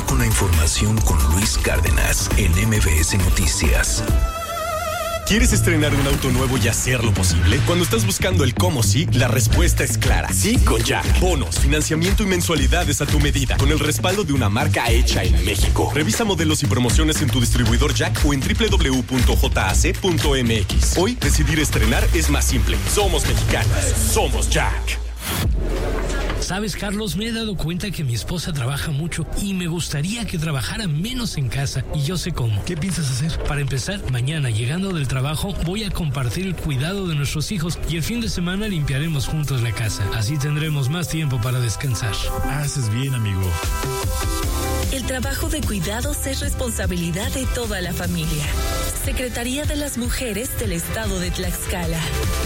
con la información con Luis Cárdenas en MBS Noticias. ¿Quieres estrenar un auto nuevo y hacerlo posible? Cuando estás buscando el cómo sí, la respuesta es clara. Sí con Jack. Bonos, financiamiento y mensualidades a tu medida, con el respaldo de una marca hecha en México. Revisa modelos y promociones en tu distribuidor Jack o en www.jac.mx. Hoy, decidir estrenar es más simple. Somos mexicanos. Somos Jack. ¿Sabes, Carlos? Me he dado cuenta que mi esposa trabaja mucho y me gustaría que trabajara menos en casa, y yo sé cómo. ¿Qué piensas hacer? Para empezar, mañana, llegando del trabajo, voy a compartir el cuidado de nuestros hijos y el fin de semana limpiaremos juntos la casa. Así tendremos más tiempo para descansar. Haces bien, amigo. El trabajo de cuidados es responsabilidad de toda la familia. Secretaría de las Mujeres del Estado de Tlaxcala.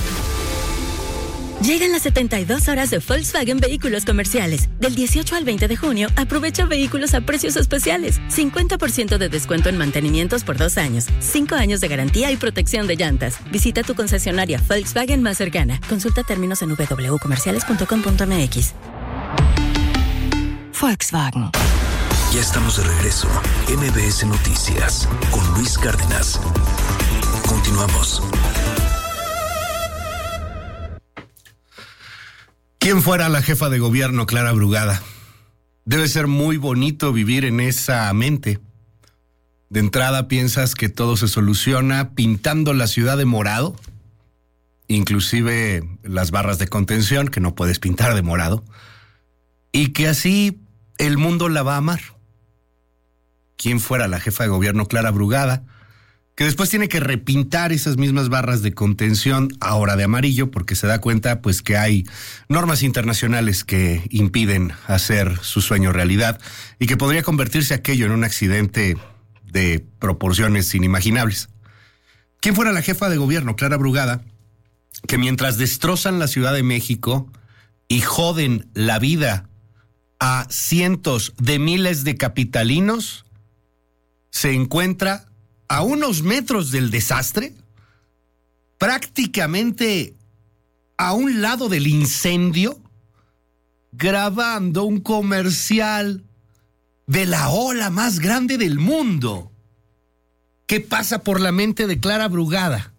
Llegan las 72 horas de Volkswagen Vehículos Comerciales. Del 18 al 20 de junio, aprovecha vehículos a precios especiales. 50% de descuento en mantenimientos por 2 años. 5 años de garantía y protección de llantas. Visita tu concesionaria Volkswagen más cercana. Consulta términos en www.comerciales.com.mx. Volkswagen. Ya estamos de regreso. MBS Noticias con Luis Cárdenas. Continuamos. ¿Quién fuera la jefa de gobierno, Clara Brugada? Debe ser muy bonito vivir en esa mente. De entrada piensas que todo se soluciona pintando la ciudad de morado, inclusive las barras de contención que no puedes pintar de morado, y que así el mundo la va a amar. ¿Quién fuera la jefa de gobierno, Clara Brugada? Que después tiene que repintar esas mismas barras de contención ahora de amarillo porque se da cuenta pues que hay normas internacionales que impiden hacer su sueño realidad y que podría convertirse aquello en un accidente de proporciones inimaginables. ¿Quién fuera la jefa de gobierno, Clara Brugada, que mientras destrozan la Ciudad de México y joden la vida a cientos de miles de capitalinos, se encuentra a unos metros del desastre, prácticamente a un lado del incendio, grabando un comercial de la ola más grande del mundo? ¿Qué pasa por la mente de Clara Brugada?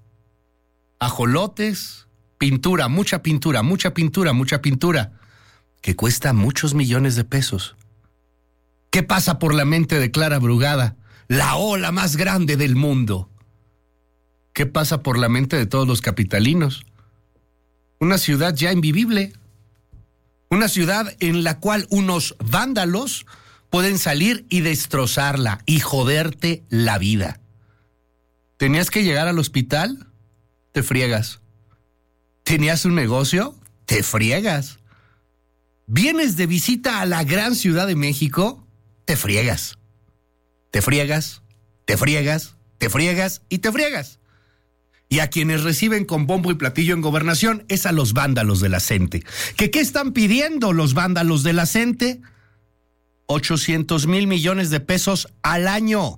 Ajolotes, pintura, mucha pintura, mucha pintura, mucha pintura, que cuesta muchos millones de pesos. ¿Qué pasa por la mente de Clara Brugada? La ola más grande del mundo. ¿Qué pasa por la mente de todos los capitalinos? Una ciudad ya invivible. Una ciudad en la cual unos vándalos pueden salir y destrozarla y joderte la vida. ¿Tenías que llegar al hospital? Te friegas. ¿Tenías un negocio? Te friegas. ¿Vienes de visita a la gran Ciudad de México? Te friegas. Te friegas, te friegas, te friegas y te friegas. Y a quienes reciben con bombo y platillo en gobernación es a los vándalos de la CENTE. ¿Qué están pidiendo los vándalos de la CENTE? 800,000 millones de pesos al año.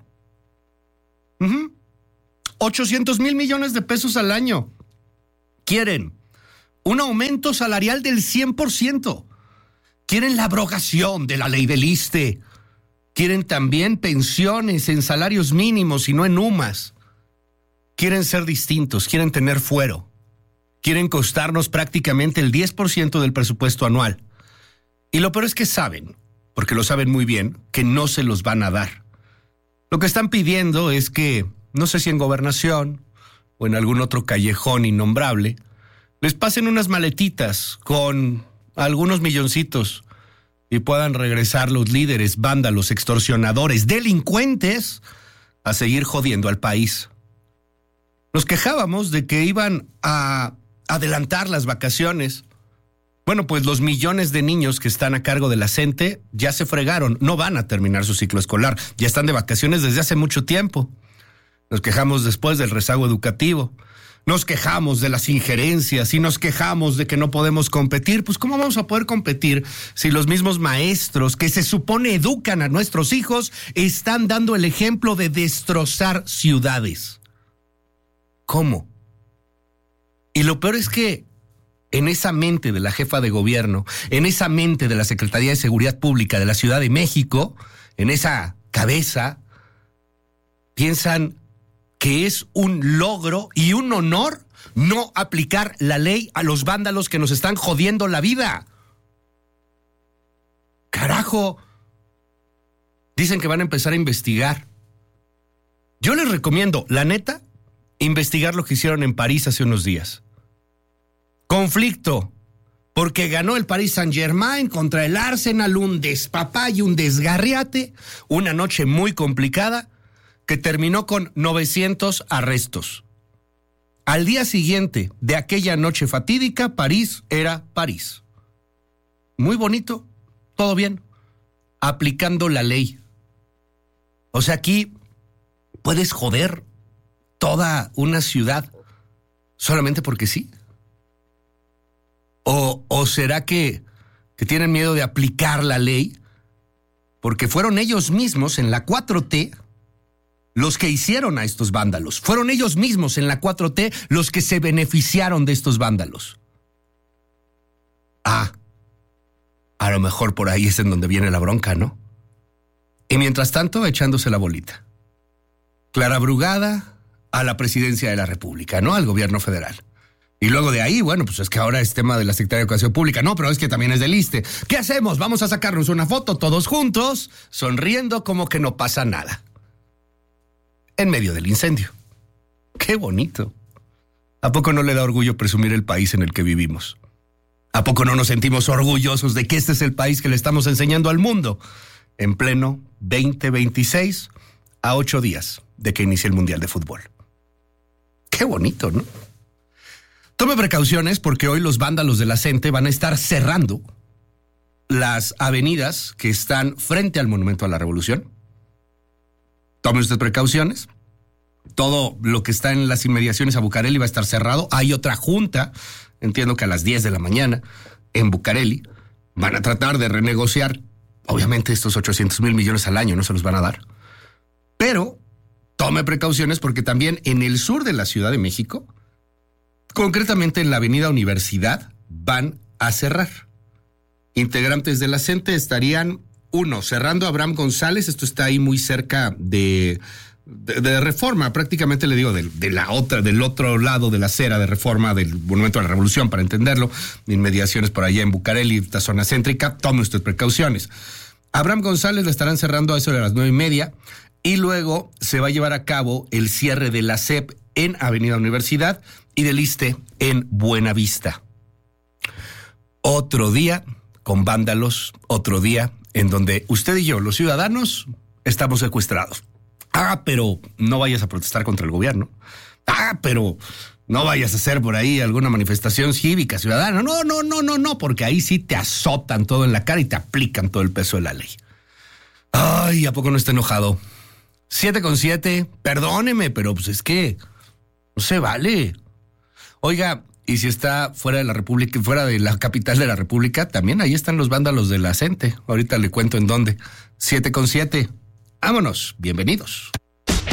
800,000 millones de pesos al año. Quieren un aumento salarial del 100%. Quieren la abrogación de la ley del ISSSTE. Quieren también pensiones en salarios mínimos y no en UMAS. Quieren ser distintos, quieren tener fuero. Quieren costarnos prácticamente el 10% del presupuesto anual. Y lo peor es que saben, porque lo saben muy bien, que no se los van a dar. Lo que están pidiendo es que, no sé si en gobernación o en algún otro callejón innombrable, les pasen unas maletitas con algunos milloncitos y puedan regresar los líderes, vándalos, extorsionadores, delincuentes a seguir jodiendo al país. Nos quejábamos de que iban a adelantar las vacaciones. Bueno, pues los millones de niños que están a cargo de la CENTE ya se fregaron, no van a terminar su ciclo escolar, ya están de vacaciones desde hace mucho tiempo. Nos quejamos después del rezago educativo. Nos quejamos de las injerencias y nos quejamos de que no podemos competir. Pues ¿cómo vamos a poder competir si los mismos maestros que se supone educan a nuestros hijos están dando el ejemplo de destrozar ciudades? ¿Cómo? Y lo peor es que en esa mente de la jefa de gobierno, en esa mente de la Secretaría de Seguridad Pública de la Ciudad de México, en esa cabeza, piensan que es un logro y un honor no aplicar la ley a los vándalos que nos están jodiendo la vida. Carajo. Dicen que van a empezar a investigar. Yo les recomiendo, la neta, investigar lo que hicieron en París hace unos días. Conflicto, porque ganó el Paris Saint-Germain contra el Arsenal, un despapalle, un desgarriate, una noche muy complicada que terminó con 900 arrestos. Al día siguiente de aquella noche fatídica, París era París. Muy bonito, todo bien, aplicando la ley. O sea, aquí puedes joder toda una ciudad solamente porque sí. ¿O será que tienen miedo de aplicar la ley? Porque fueron ellos mismos en la 4T los que hicieron a estos vándalos. Fueron ellos mismos en la 4T los que se beneficiaron de estos vándalos. A lo mejor por ahí es en donde viene la bronca, ¿no? Y mientras tanto, echándose la bolita. Clara Brugada a la presidencia de la República, ¿no? Al gobierno federal. Y luego de ahí, bueno, pues es que ahora es tema de la Secretaría de Educación Pública. No, pero es que también es del ISSSTE. ¿Qué hacemos? Vamos a sacarnos una foto todos juntos, sonriendo como que no pasa nada. En medio del incendio. ¡Qué bonito! ¿A poco no le da orgullo presumir el país en el que vivimos? ¿A poco no nos sentimos orgullosos de que este es el país que le estamos enseñando al mundo? En pleno 2026, a 8 días de que inicie el Mundial de Fútbol. ¡Qué bonito!, ¿no? Tome precauciones porque hoy los vándalos de la CENTE van a estar cerrando las avenidas que están frente al Monumento a la Revolución. Tome usted precauciones. Todo lo que está en las inmediaciones a Bucareli va a estar cerrado. Hay otra junta, entiendo que a las 10 de la mañana, en Bucareli. Van a tratar de renegociar, obviamente, estos 800,000 millones al año, no se los van a dar. Pero tome precauciones porque también en el sur de la Ciudad de México, concretamente en la avenida Universidad, van a cerrar. Integrantes de la CENTE estarían, cerrando a Abraham González, esto está ahí muy cerca de Reforma, prácticamente le digo del otro lado de la acera de Reforma, del Monumento a la Revolución, para entenderlo, inmediaciones por allá en Bucareli, esta zona céntrica, tome usted precauciones. Abraham González la estarán cerrando a eso de las 9:30 y luego se va a llevar a cabo el cierre de la CEP en Avenida Universidad y del ISSSTE en Buenavista. Otro día con vándalos, otro día en donde usted y yo, los ciudadanos, estamos secuestrados. Pero no vayas a protestar contra el gobierno. Pero no vayas a hacer por ahí alguna manifestación cívica, ciudadana. No, porque ahí sí te azotan todo en la cara y te aplican todo el peso de la ley. ¿A poco no está enojado? 7:07, perdóneme, pero pues es que no se vale. Oiga, y si está fuera de la República, fuera de la capital de la República, también ahí están los vándalos de la CENTE. Ahorita le cuento en dónde. 7:07. Vámonos, bienvenidos.